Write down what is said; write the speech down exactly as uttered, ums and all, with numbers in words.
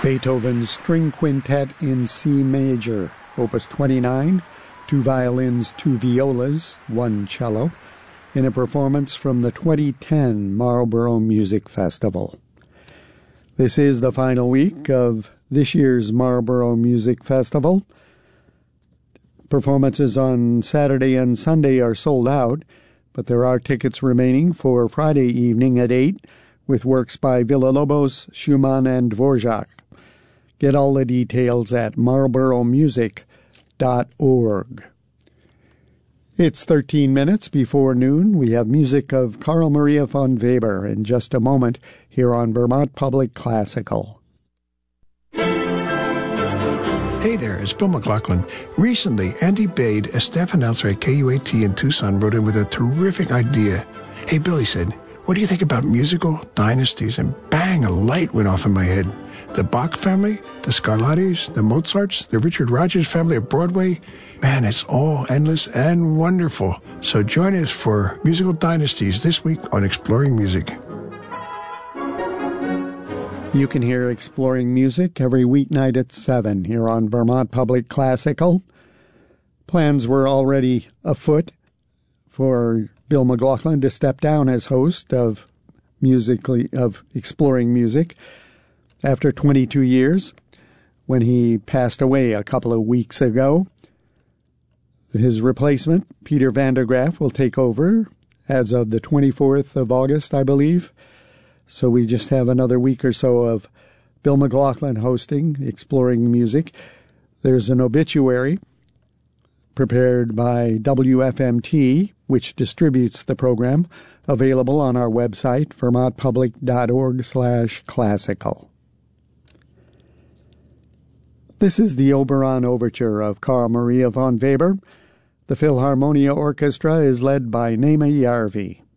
Beethoven's String Quintet in C major, Opus twenty-nine, two violins, two violas, one cello, in a performance from the twenty ten Marlborough Music Festival. This is the final week of this year's Marlborough Music Festival. Performances on Saturday and Sunday are sold out, but there are tickets remaining for Friday evening at eight with works by Villa-Lobos, Schumann, and Dvorak. Get all the details at marlborough music dot org. It's thirteen minutes before noon. We have music of Carl Maria von Weber in just a moment here on Vermont Public Classical. Hey there, it's Bill McLaughlin. Recently, Andy Bade, a staff announcer at K U A T in Tucson, wrote in with a terrific idea. Hey, Bill, he said, what do you think about musical dynasties? And bang, a light went off in my head. The Bach family, the Scarlattis, the Mozarts, the Richard Rodgers family of Broadway. Man, it's all endless and wonderful. So join us for Musical Dynasties this week on Exploring Music. You can hear Exploring Music every weeknight at seven here on Vermont Public Classical. Plans were already afoot for Bill McLaughlin to step down as host of musically of Exploring Music after twenty-two years, when he passed away a couple of weeks ago. His replacement, Peter Van der Graaf, will take over as of the twenty-fourth of August, I believe. So we just have another week or so of Bill McLaughlin hosting Exploring Music. There's an obituary prepared by W F M T, which distributes the program, available on our website, vermont public dot org slash classical. This is the Oberon Overture of Carl Maria von Weber. The Philharmonia Orchestra is led by Nema Järvi.